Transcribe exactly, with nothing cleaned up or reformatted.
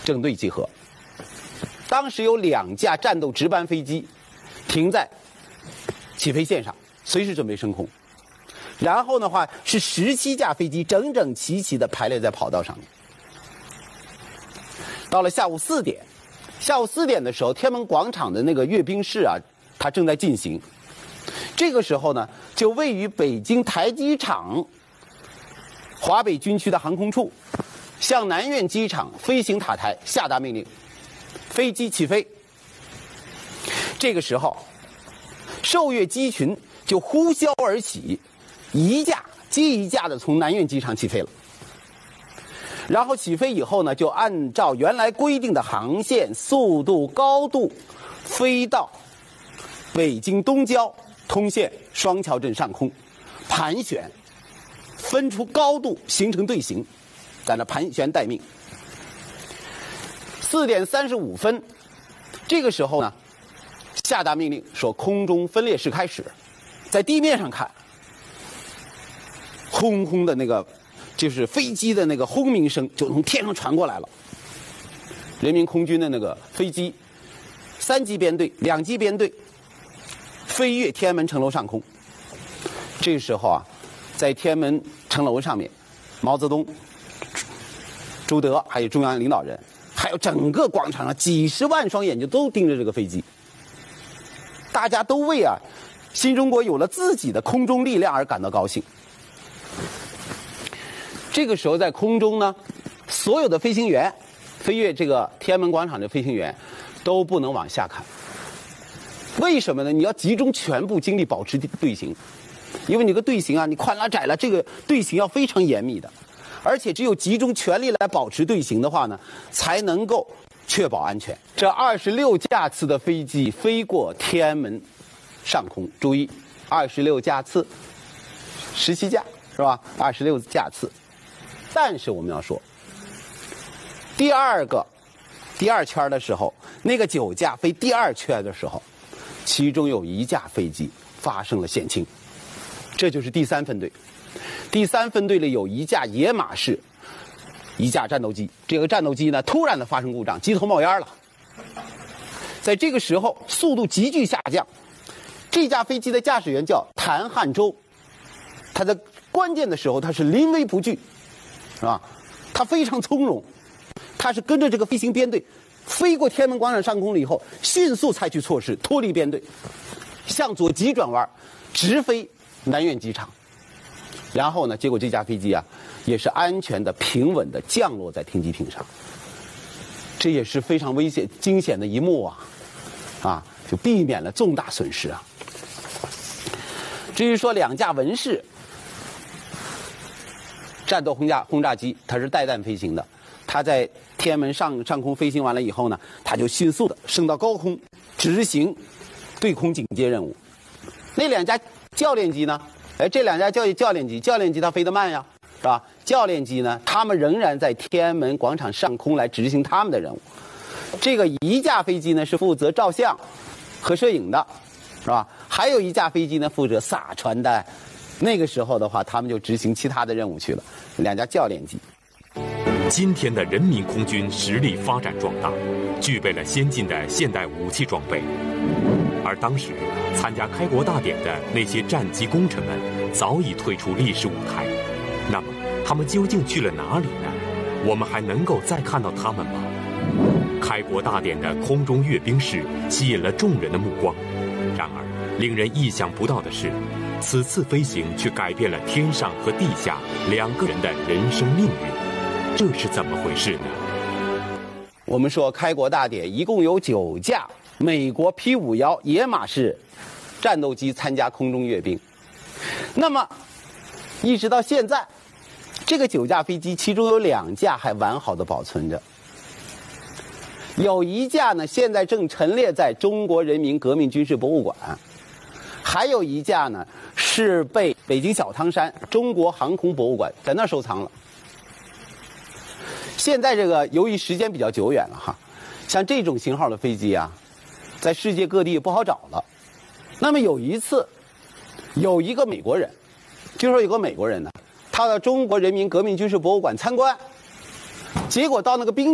整队集合。当时有两架战斗值班飞机停在起飞线上，随时准备升空。然后的话是十七架飞机整整齐齐地排列在跑道上面。到了下午四点，下午四点的时候，天安门广场的那个阅兵式啊，它正在进行。这个时候呢，就位于北京台机场华北军区的航空处向南苑机场飞行塔台下达命令，飞机起飞。这个时候，受阅机群就呼啸而起，一架接一架的从南苑机场起飞了。然后起飞以后呢，就按照原来规定的航线、速度、高度，飞到北京东郊通县双桥镇上空，盘旋，分出高度，形成队形，在那盘旋待命。四点三十五分，这个时候呢，下达命令说空中分列式开始。在地面上看，轰轰的那个就是飞机的那个轰鸣声就从天上传过来了。人民空军的那个飞机，三机编队、两机编队飞越天安门城楼上空。这个时候啊，在天安门城楼上面，毛泽东、朱德还有中央领导人，还有整个广场上几十万双眼睛都盯着这个飞机。大家都为啊新中国有了自己的空中力量而感到高兴。这个时候在空中呢，所有的飞行员飞越这个天安门广场的飞行员都不能往下看。为什么呢？你要集中全部精力保持队形，因为你个队形啊，你宽了窄了，这个队形要非常严密的，而且只有集中全力来保持队形的话呢，才能够确保安全。这二十六架次的飞机飞过天安门上空，注意，二十六架次，十七架是吧？二十六架次。但是我们要说，第二个第二圈的时候，那个九架飞第二圈的时候，其中有一架飞机发生了险情，这就是第三分队。第三分队里有一架野马式一架战斗机，这个战斗机呢突然的发生故障，机头冒烟了。在这个时候，速度急剧下降。这架飞机的驾驶员叫谭汉洲，他在关键的时候他是临危不惧，是吧？他非常从容，他是跟着这个飞行编队飞过天安门广场上空了以后，迅速采取措施脱离编队，向左急转弯，直飞南苑机场。然后呢，结果这架飞机啊，也是安全的、平稳的降落在停机坪上。这也是非常危险、惊险的一幕啊！啊，就避免了重大损失啊。至于说两架文式战斗轰炸轰炸机，它是带弹飞行的，它在天安门上上空飞行完了以后呢，它就迅速的升到高空，执行对空警戒任务。那两架教练机呢？哎，这两架教教练机，教练机它飞得慢呀，是吧？教练机呢，他们仍然在天安门广场上空来执行他们的任务。这个一架飞机呢是负责照相和摄影的，是吧？还有一架飞机呢负责撒传单。那个时候的话，他们就执行其他的任务去了。两架教练机。 今天的人民空军实力发展壮大，具备了先进的现代武器装备。而当时参加开国大典的那些战机功臣们早已退出历史舞台，那么他们究竟去了哪里呢？我们还能够再看到他们吗？开国大典的空中阅兵式吸引了众人的目光，然而令人意想不到的是，此次飞行却改变了天上和地下两个人的人生命运，这是怎么回事呢？ 我们说开国大典一共有九架美国 P 五十一 野马式战斗机参加空中阅兵，那么一直到现在，这个九架飞机其中有两架还完好的保存着，有一架呢现在正陈列在中国人民革命军事博物馆，还有一架呢是被北京小汤山中国航空博物馆在那儿收藏了。现在这个由于时间比较久远了哈，像这种型号的飞机啊，在世界各地不好找了。那么有一次，有一个美国人，就说有个美国人呢，他到中国人民革命军事博物馆参观，结果到那个宾